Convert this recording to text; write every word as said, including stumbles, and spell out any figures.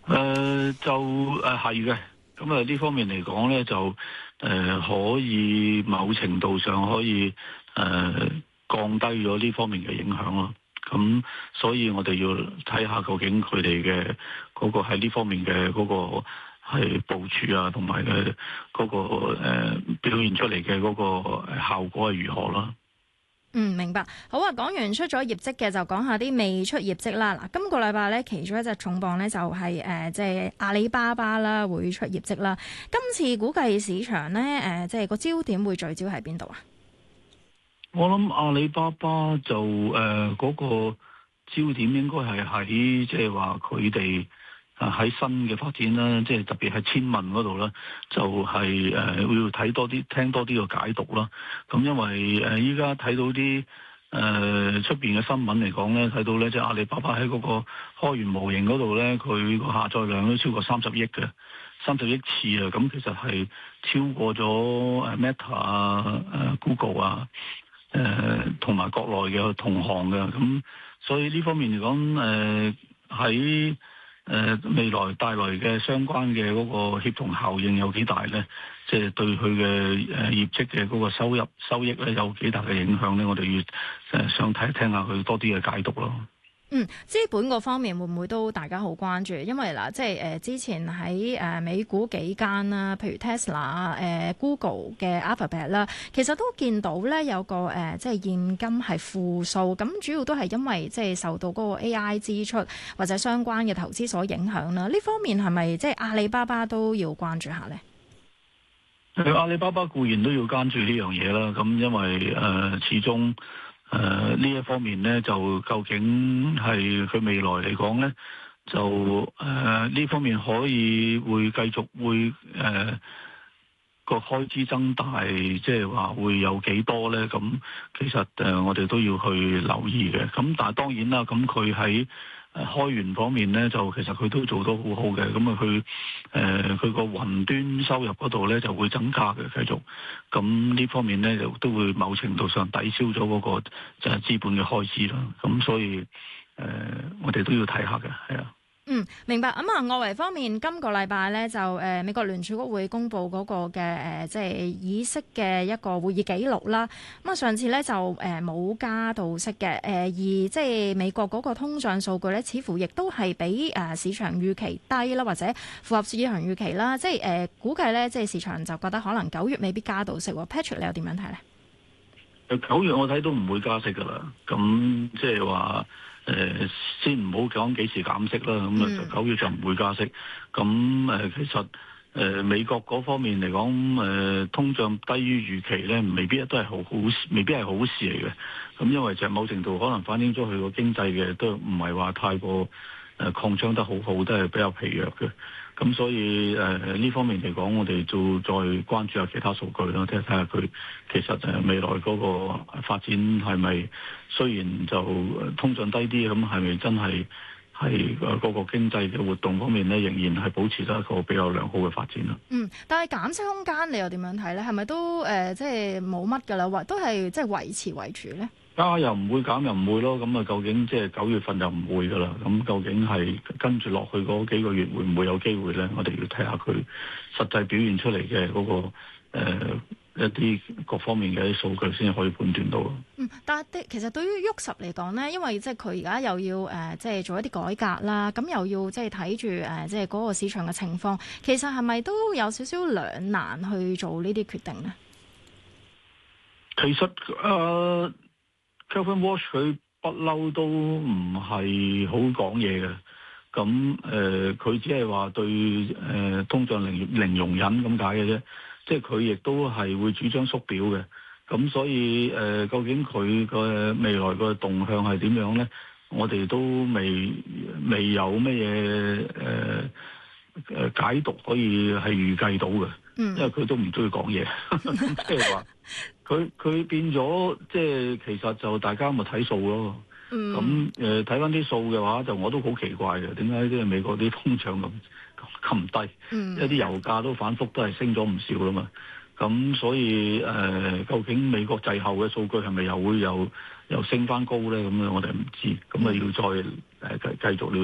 誒、呃、就誒係嘅，咁啊呢方面嚟講咧，就誒、呃、可以某程度上可以誒、呃、降低咗呢方面嘅影響咯。咁所以我哋要睇下究竟佢哋嘅嗰個喺呢方面嘅嗰個係部署啊，同埋嘅嗰個誒、呃、表現出嚟嘅嗰個效果係如何啦。 嗯，明白。好啊，講完出咗業績嘅，就講下啲未出業績啦。嗱，今個禮拜咧，其中一隻重磅咧就係、是、誒，即、呃、係、就是、阿里巴巴啦，會出業績啦。今次估計市場咧，誒、呃，即係個焦點會聚焦喺邊度啊？ 我諗阿里巴巴就誒嗰、呃那個焦點應該係喺即係話佢哋啊喺新嘅發展啦，即係特別係千問嗰度啦，就係誒會要睇多啲，聽多啲個解讀啦。咁因為誒依家睇到啲誒出邊嘅新聞嚟講咧，睇到咧即係阿里巴巴喺嗰個開源模型嗰度咧，佢個下載量都超過三十億嘅，三十億次啊！咁其實係超過咗誒 Meta 啊、誒 Google 啊。誒同埋國內嘅同行嘅，咁所以呢方面嚟講，誒喺誒未來帶來嘅相關嘅嗰個協同效應有幾大咧？即係對佢嘅誒業績嘅嗰個收入收益咧有幾大嘅影響咧？我哋要誒想睇聽下佢多啲嘅解讀咯。 嗯，資本嗰方面會唔會都大家好關注？因為嗱，即係誒、呃、之前喺誒、呃、美股幾間啦，譬如 Tesla、呃、誒 Google 嘅 Alphabet 啦，其實都見到咧有個誒、呃、即係現金係負數，咁主要都係因為即係受到嗰個 A I 支出或者相關嘅投資所影響啦。呢方面係咪即係阿里巴巴都要關注下咧？ 阿里巴巴固然都要關注呢樣嘢啦，咁因為誒、呃、始終。誒呢、呃、一方面咧，就究竟係佢未來嚟講咧，就誒呢、呃、方面可以會繼續會誒個、呃、開支增大，即係話會有幾多咧？咁其實誒、呃、我哋都要去留意嘅。咁但係當然啦，咁佢喺誒開源方面咧，就其實佢都做得好好嘅，咁啊佢誒佢個雲端收入嗰度咧就會增加嘅，繼續，咁呢方面咧就都會某程度上抵消咗嗰個就係資本嘅開支啦，咁所以誒、呃、我哋都要睇下嘅，係啊。 嗯，明白。咁、嗯、啊，外圍方面，今個禮拜咧就誒、呃、美國聯儲局會公布嗰個嘅誒、呃、即係議息嘅一個會議記錄啦。咁、嗯、啊，上次咧就誒冇、呃、加到息嘅，誒、呃、而即係美國嗰個通脹數據咧，似乎亦都係比誒、呃、市場預期低啦，或者符合市場預期啦。即係誒、呃、估計咧，即係市場就覺得可能九月未必加到息。Patrick，你又點樣睇咧？ 九月我睇都唔會加息噶啦。咁即係話。誒、呃、先唔好講幾時減息啦，咁啊就九月就唔會加息。咁誒、呃、其實誒、呃、美國嗰方面嚟講，誒、呃、通脹低於預期咧，未必都係好好，未必係好事嚟嘅。咁因為就某程度可能反映咗佢個經濟嘅都唔係話太過誒擴張得好好，都係比較疲弱嘅。咁所以誒呢、呃、方面嚟講，我哋就再關注下其他數據啦，睇睇下佢其實誒未來嗰個發展係咪雖然就通脹低啲，咁係咪真係係嗰個經濟嘅活動方面咧，仍然係保持得一個比較良好嘅發展啦。 嗯，但係減息空間你又點樣睇咧？係咪都誒、呃、即係冇乜㗎啦，或都係即係維持為主咧？ 加又唔會，減又唔會咯，咁啊究竟即係九月份就唔會噶啦，咁究竟係跟住落去嗰幾個月會唔會有機會咧？我哋要睇下佢實際表現出嚟嘅嗰個、呃、一啲各方面嘅啲數據先可以判斷到。 嗯，但係其實對於沃什嚟講咧，因為即係佢而家又要誒、呃、即係做一啲改革啦，咁又要即係睇住誒即係嗰個市場嘅情況，其實係咪都有少少兩難去做呢啲決定咧？ 其實誒。呃Kevin Walsh 佢不嬲都唔係好講嘢嘅，咁誒佢只係話對誒、呃、通脹零零容忍咁解嘅啫，即係佢亦都係會主張縮表嘅，咁所以誒、呃、究竟佢個未來個動向係點樣咧？我哋都未未有乜嘢誒誒解讀可以係預計到嘅，因為佢都唔中意講嘢，即係話。佢佢變咗，即係其實就大家咪睇數咯。咁誒睇翻啲數嘅話，就我都好奇怪嘅，點解即係美國啲通脹咁咁低？因為啲油價都反覆都係升咗唔少啦嘛。咁所以誒、呃，究竟美國滯後嘅數據係咪又會又又升翻高咧？咁樣我哋唔知。咁啊要再誒繼繼續了